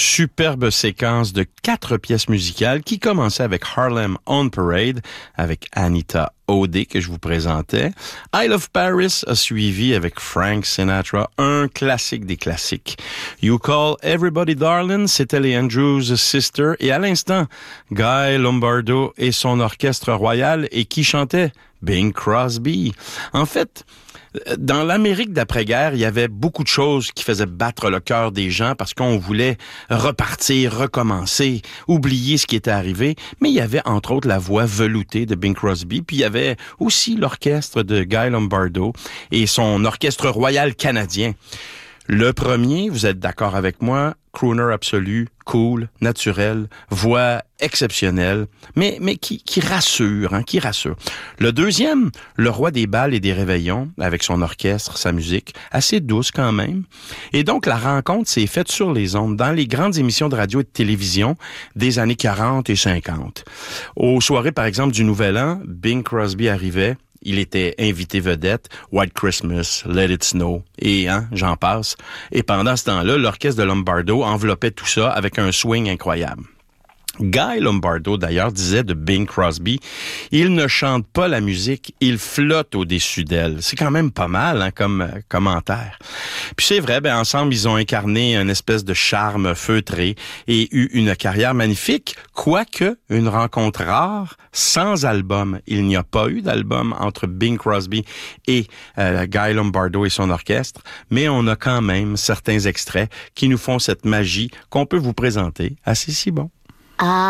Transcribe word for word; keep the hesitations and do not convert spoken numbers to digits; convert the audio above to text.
Superbe séquence de quatre pièces musicales qui commençait avec Harlem on Parade, avec Anita O'Day que je vous présentais. I Love Paris a suivi avec Frank Sinatra, un classique des classiques. You Call Everybody Darling, c'était les Andrews Sisters. Et à l'instant, Guy Lombardo et son orchestre royal et qui chantait Bing Crosby. En fait, dans l'Amérique d'après-guerre, il y avait beaucoup de choses qui faisaient battre le cœur des gens parce qu'on voulait repartir, recommencer, oublier ce qui était arrivé. Mais il y avait entre autres la voix veloutée de Bing Crosby, puis il y avait aussi l'orchestre de Guy Lombardo et son orchestre royal canadien. Le premier, vous êtes d'accord avec moi, crooner absolu, cool, naturel, voix exceptionnelle, mais mais qui qui rassure, hein, qui rassure. Le deuxième, le roi des bals et des réveillons, avec son orchestre, sa musique, assez douce quand même. Et donc la rencontre s'est faite sur les ondes, dans les grandes émissions de radio et de télévision des années quarante et cinquante. Aux soirées, par exemple, du Nouvel An, Bing Crosby arrivait. Il était invité vedette, White Christmas, Let It Snow, et hein, j'en passe. Et pendant ce temps-là, l'orchestre de Lombardo enveloppait tout ça avec un swing incroyable. Guy Lombardo, d'ailleurs, disait de Bing Crosby, il ne chante pas la musique, il flotte au-dessus d'elle. C'est quand même pas mal, hein, comme euh, commentaire. Puis c'est vrai, ben ensemble, ils ont incarné une espèce de charme feutré et eu une carrière magnifique, quoique une rencontre rare, sans album. Il n'y a pas eu d'album entre Bing Crosby et euh, Guy Lombardo et son orchestre, mais on a quand même certains extraits qui nous font cette magie qu'on peut vous présenter assez si bon. Ah.